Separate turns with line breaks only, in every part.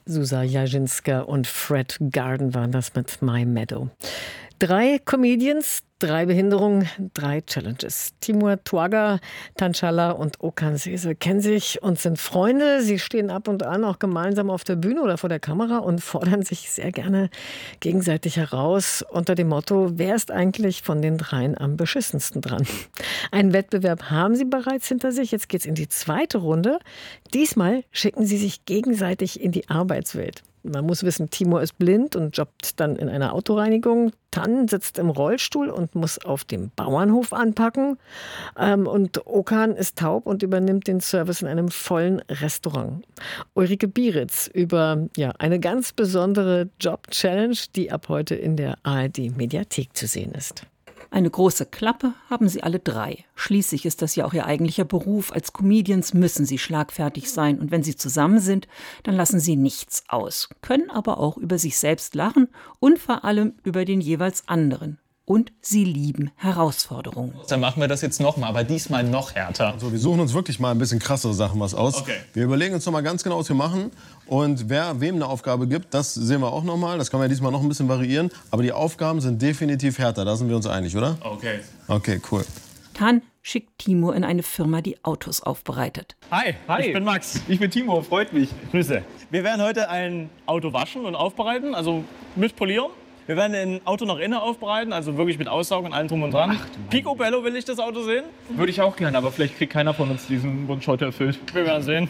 Zsuzsa Jasinska und Fred Garden waren das mit My Meadow. 3 Comedians, 3 Behinderungen, 3 Challenges. Timur Twaga, Tanchala und Okan Sese kennen sich und sind Freunde. Sie stehen ab und an auch gemeinsam auf der Bühne oder vor der Kamera und fordern sich sehr gerne gegenseitig heraus unter dem Motto, wer ist eigentlich von den 3 am beschissensten dran? Einen Wettbewerb haben sie bereits hinter sich. Jetzt geht's in die 2. Runde. Diesmal schicken sie sich gegenseitig in die Arbeitswelt. Man muss wissen, Timur ist blind und jobbt dann in einer Autoreinigung. Tan sitzt im Rollstuhl und muss auf dem Bauernhof anpacken. Und Okan ist taub und übernimmt den Service in einem vollen Restaurant. Ulrike Bieritz über eine ganz besondere Job-Challenge, die ab heute in der ARD-Mediathek zu sehen ist.
Eine große Klappe haben sie alle 3. Schließlich ist das ja auch ihr eigentlicher Beruf. Als Comedians müssen sie schlagfertig sein. Und wenn sie zusammen sind, dann lassen sie nichts aus. Können aber auch über sich selbst lachen und vor allem über den jeweils anderen. Und sie lieben Herausforderungen.
Dann machen wir das jetzt nochmal, aber diesmal noch härter.
Also wir suchen uns wirklich mal ein bisschen krassere Sachen aus. Okay. Wir überlegen uns noch mal ganz genau, was wir machen. Und wer wem eine Aufgabe gibt, das sehen wir auch noch mal. Das kann man ja diesmal noch ein bisschen variieren. Aber die Aufgaben sind definitiv härter. Da sind wir uns einig, oder?
Okay.
Okay, cool.
Tan schickt Timur in eine Firma, die Autos aufbereitet.
Hi, ich bin Max.
Ich bin Timur, freut mich.
Grüße. Wir werden heute ein Auto waschen und aufbereiten, also mit polieren. Wir werden ein Auto nach innen aufbereiten, also wirklich mit Aussaugen und allem drum und dran. Picobello will ich das Auto sehen.
Würde ich auch gerne, aber vielleicht kriegt keiner von uns diesen Wunsch heute erfüllt.
Wir werden sehen.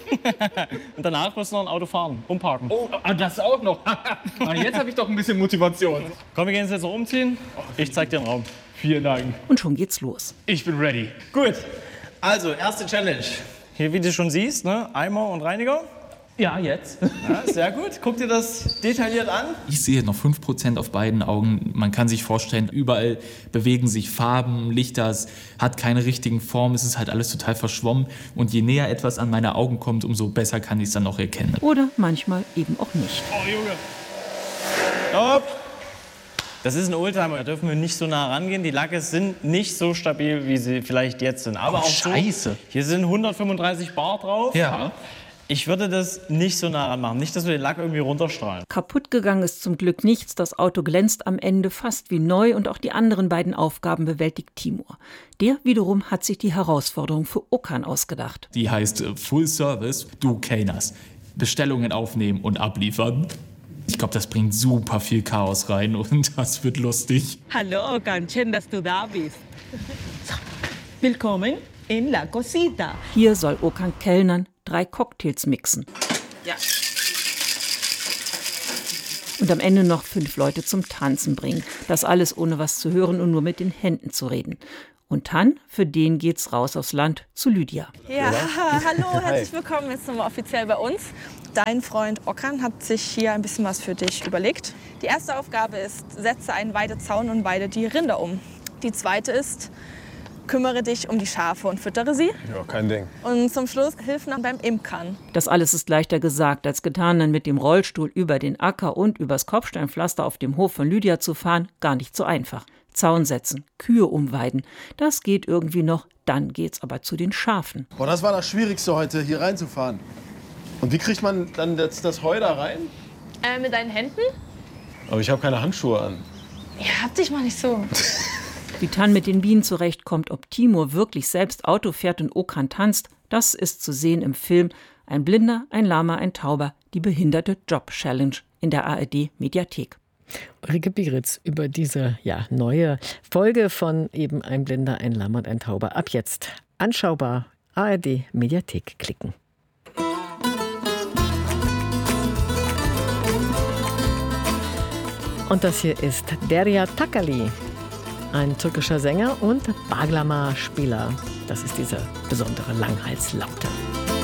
Und danach wirst du noch ein Auto fahren, umparken.
Oh, das auch noch. Jetzt habe ich doch ein bisschen Motivation.
Komm, wir gehen uns jetzt noch umziehen. Ich zeig dir den Raum.
Vielen Dank.
Und schon geht's los.
Ich bin ready.
Gut, also erste Challenge. Hier, wie du schon siehst, ne? Eimer und Reiniger.
Ja, jetzt.
Ja, sehr gut. Guck dir das detailliert an.
Ich sehe noch 5% auf beiden Augen. Man kann sich vorstellen, überall bewegen sich Farben, Lichter, es hat keine richtigen Formen, es ist halt alles total verschwommen. Und je näher etwas an meine Augen kommt, umso besser kann ich es dann auch erkennen.
Oder manchmal eben auch nicht.
Oh, Junge. Stopp. Das ist ein Oldtimer, da dürfen wir nicht so nah rangehen. Die Lacke sind nicht so stabil, wie sie vielleicht jetzt sind. Aber auch
Scheiße.
So, hier sind 135 Bar drauf.
Ja.
Ich würde das nicht so nah ranmachen. Nicht, dass wir den Lack irgendwie runterstrahlen.
Kaputt gegangen ist zum Glück nichts. Das Auto glänzt am Ende fast wie neu und auch die anderen beiden Aufgaben bewältigt Timur. Der wiederum hat sich die Herausforderung für Okan ausgedacht.
Die heißt Full Service, du Kellners. Bestellungen aufnehmen und abliefern. Ich glaube, das bringt super viel Chaos rein und das wird lustig.
Hallo Okan, schön, dass du da bist. Willkommen in La Cosita.
Hier soll Okan kellnern, 3 Cocktails mixen.
Ja.
Und am Ende noch 5 Leute zum Tanzen bringen. Das alles ohne was zu hören und nur mit den Händen zu reden. Und Tan, für den geht's raus aufs Land zu Lydia.
Ja, hallo, herzlich willkommen. Jetzt sind wir offiziell bei uns. Dein Freund Okan hat sich hier ein bisschen was für dich überlegt. Die erste Aufgabe ist, setze einen Weidezaun und weide die Rinder um. Die zweite ist, kümmere dich um die Schafe und füttere sie.
Ja, kein Ding.
Und zum Schluss, hilf noch beim Imkern.
Das alles ist leichter gesagt als getan, dann mit dem Rollstuhl über den Acker und übers Kopfsteinpflaster auf dem Hof von Lydia zu fahren, gar nicht so einfach. Zaun setzen, Kühe umweiden, das geht irgendwie noch, dann geht's aber zu den Schafen.
Boah, das war das Schwierigste heute, hier reinzufahren. Und wie kriegt man dann das Heu da rein?
Mit deinen Händen?
Aber ich habe keine Handschuhe an.
Ja, hab dich mal nicht so.
Wie Tan mit den Bienen zurechtkommt, ob Timur wirklich selbst Auto fährt und Okan tanzt, das ist zu sehen im Film Ein Blinder, ein Lahmer, ein Tauber, die behinderte Job-Challenge in der ARD-Mediathek.
Ulrike Bieritz über diese neue Folge von eben Ein Blinder, ein Lamm und ein Tauber. Ab jetzt anschaubar ARD-Mediathek klicken. Und das hier ist Derya Takali, ein türkischer Sänger und Bağlama-Spieler. Das ist diese besondere Langhalslaute.